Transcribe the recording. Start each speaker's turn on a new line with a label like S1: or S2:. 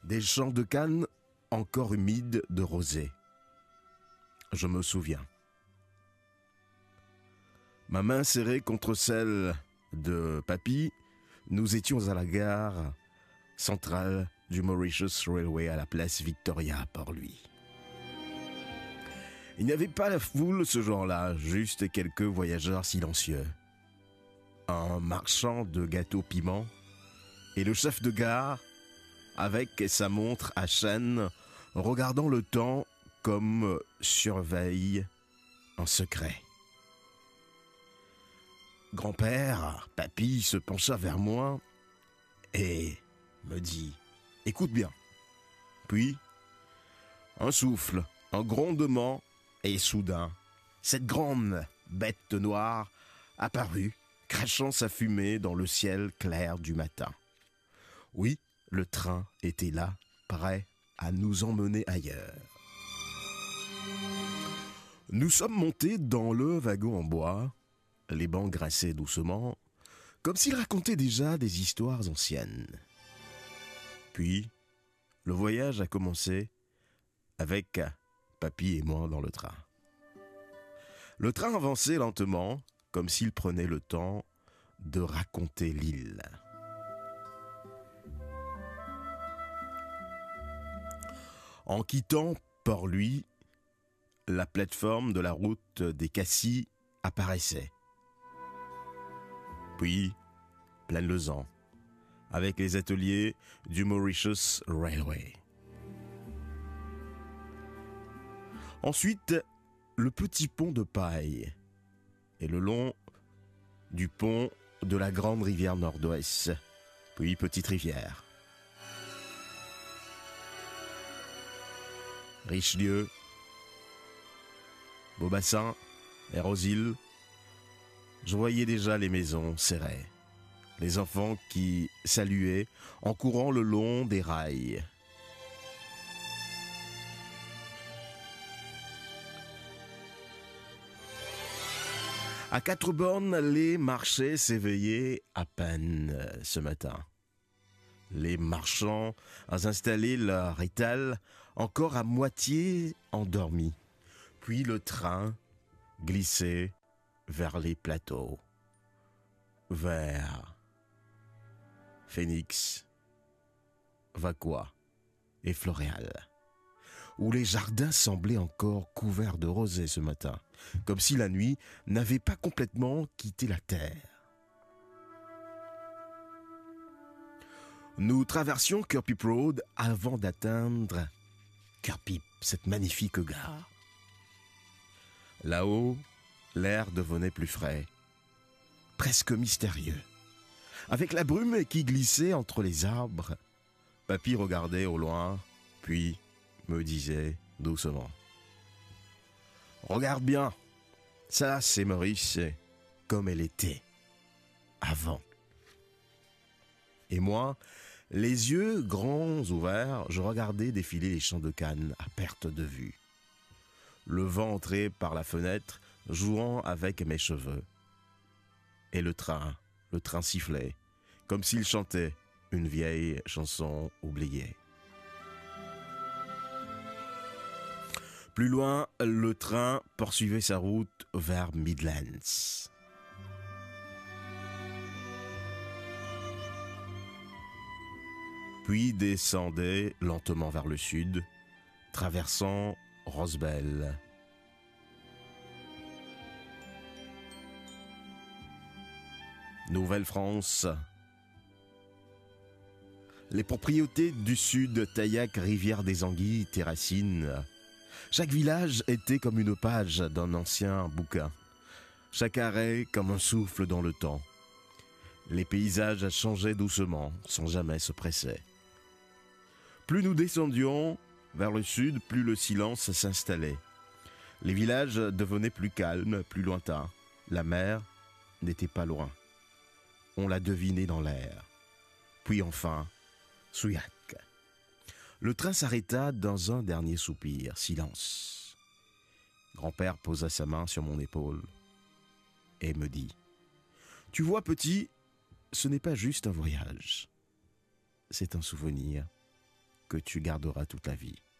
S1: Des champs de canne encore humides de rosée. Je me souviens. Ma main serrée contre celle de papy, nous étions à la gare centrale du Mauritius Railway à la place Victoria par lui. Il n'y avait pas la foule ce jour-là, juste quelques voyageurs silencieux. Un marchand de gâteaux piment et le chef de gare avec sa montre à chaîne, regardant le temps comme surveille en secret. Grand-père, papy se pencha vers moi et me dit « Écoute bien ». Puis, un souffle, un grondement, et soudain, cette grande bête noire apparut, crachant sa fumée dans le ciel clair du matin. Oui, le train était là, prêt à nous emmener ailleurs. Nous sommes montés dans le wagon en bois, les bancs grinçaient doucement, comme s'ils racontaient déjà des histoires anciennes. Puis, le voyage a commencé avec papy et moi dans le train. Le train avançait lentement, comme s'il prenait le temps de raconter l'île. En quittant Port-Louis, la plateforme de la route des Cassis apparaissait. Puis, Plaine-le-Zan, avec les ateliers du Mauritius Railway. Ensuite, le petit pont de paille et le long du pont de la grande rivière Nord-Ouest, puis petite rivière. Richelieu, Beaubassin, Érosille, je voyais déjà les maisons serrées, les enfants qui saluaient en courant le long des rails. À 4 bornes, les marchés s'éveillaient à peine ce matin. Les marchands installaient leur étal encore à moitié endormis. Puis le train glissait vers les plateaux, vers Phoenix, Vacois et Floréal, où les jardins semblaient encore couverts de rosée ce matin, comme si la nuit n'avait pas complètement quitté la terre. Nous traversions Kirkpipe Road avant d'atteindre Kirkpipe, cette magnifique gare. Là-haut, l'air devenait plus frais, presque mystérieux. Avec la brume qui glissait entre les arbres, papy regardait au loin, puis me disait doucement « Regarde bien, ça c'est Maurice, comme elle était, avant. » Et moi, les yeux grands ouverts, je regardais défiler les champs de canne à perte de vue. Le vent entrait par la fenêtre, jouant avec mes cheveux. Et le train sifflait, comme s'il chantait une vieille chanson oubliée. Plus loin, le train poursuivait sa route vers Midlands. Puis descendait lentement vers le sud, traversant Rosebel. Nouvelle-France. Les propriétés du sud, Taillac, Rivière des Anguilles, Terracine. Chaque village était comme une page d'un ancien bouquin. Chaque arrêt comme un souffle dans le temps. Les paysages changeaient doucement, sans jamais se presser. Plus nous descendions vers le sud, plus le silence s'installait. Les villages devenaient plus calmes, plus lointains. La mer n'était pas loin. On la devinait dans l'air. Puis enfin, Souillac. Le train s'arrêta dans un dernier soupir. Silence. Grand-père posa sa main sur mon épaule et me dit « Tu vois, petit, ce n'est pas juste un voyage. C'est un souvenir, que tu garderas toute la vie.